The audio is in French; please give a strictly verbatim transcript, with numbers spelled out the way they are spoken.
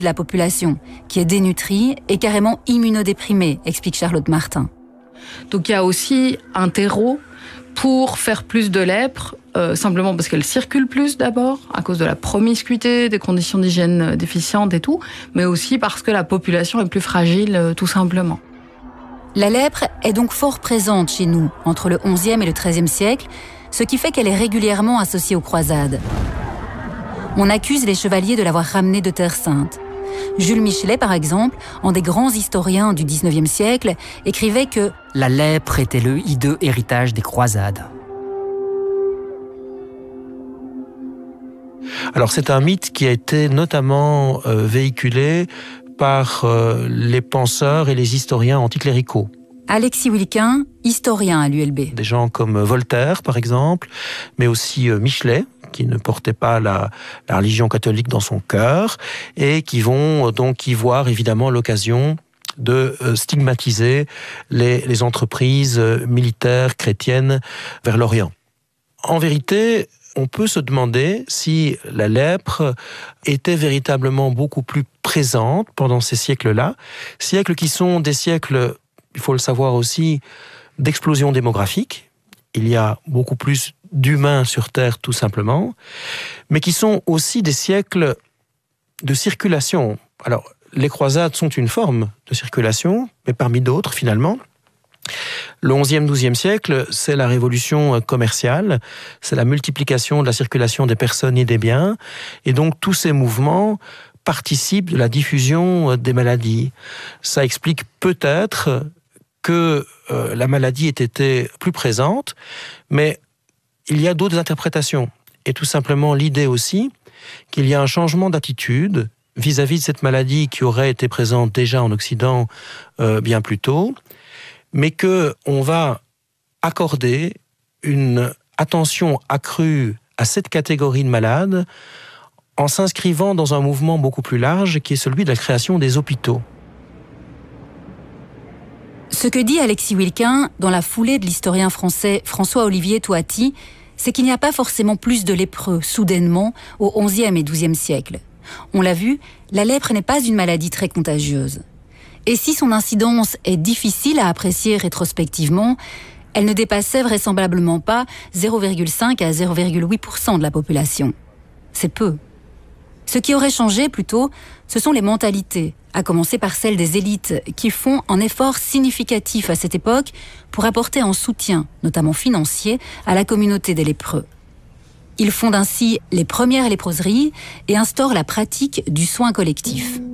de la population, qui est dénutrie et carrément immunodéprimée, explique Charlotte Martin. Donc il y a aussi un terreau pour faire plus de lèpre, euh, simplement parce qu'elle circule plus d'abord, à cause de la promiscuité, des conditions d'hygiène déficientes et tout, mais aussi parce que la population est plus fragile, euh, tout simplement. La lèpre est donc fort présente chez nous, entre le onzième et le treizième siècle, ce qui fait qu'elle est régulièrement associée aux croisades. On accuse les chevaliers de l'avoir ramenée de Terre Sainte. Jules Michelet, par exemple, un des grands historiens du dix-neuvième siècle, écrivait que « La lèpre était le hideux héritage des croisades ». Alors c'est un mythe qui a été notamment euh, véhiculé par euh, les penseurs et les historiens anticléricaux. Alexis Wilquin, historien à l'U L B. Des gens comme Voltaire, par exemple, mais aussi euh, Michelet, qui ne portait pas la, la religion catholique dans son cœur, et qui vont euh, donc y voir évidemment l'occasion de euh, stigmatiser les, les entreprises euh, militaires chrétiennes vers l'Orient. En vérité, on peut se demander si la lèpre était véritablement beaucoup plus présente pendant ces siècles-là, siècles qui sont des siècles, il faut le savoir aussi, d'explosion démographique. Il y a beaucoup plus d'humains sur Terre, tout simplement, mais qui sont aussi des siècles de circulation. Alors, les croisades sont une forme de circulation, mais parmi d'autres, finalement. Le onzième, douzième siècle, c'est la révolution commerciale, c'est la multiplication de la circulation des personnes et des biens, et donc tous ces mouvements participent de la diffusion des maladies. Ça explique peut-être que euh, la maladie ait été plus présente, mais il y a d'autres interprétations. Et tout simplement l'idée aussi qu'il y a un changement d'attitude vis-à-vis de cette maladie qui aurait été présente déjà en Occident euh, bien plus tôt, mais qu'on va accorder une attention accrue à cette catégorie de malades en s'inscrivant dans un mouvement beaucoup plus large qui est celui de la création des hôpitaux. Ce que dit Alexis Wilquin dans la foulée de l'historien français François-Olivier Touati, c'est qu'il n'y a pas forcément plus de lépreux, soudainement, au onzième et douzième siècle. On l'a vu, la lèpre n'est pas une maladie très contagieuse. Et si son incidence est difficile à apprécier rétrospectivement, elle ne dépassait vraisemblablement pas zéro virgule cinq à zéro virgule huit pour cent de la population. C'est peu. Ce qui aurait changé, plutôt, ce sont les mentalités, à commencer par celles des élites, qui font un effort significatif à cette époque pour apporter un soutien, notamment financier, à la communauté des lépreux. Ils fondent ainsi les premières léproseries et instaurent la pratique du soin collectif.